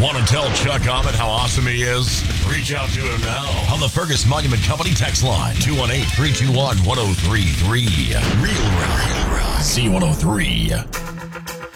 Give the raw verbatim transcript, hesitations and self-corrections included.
Want to tell Chuck Ahmed how awesome he is? Reach out to him now on the Fergus Monument Company text line, two one eight, three two one, one oh three three. Real Rock, C one oh three.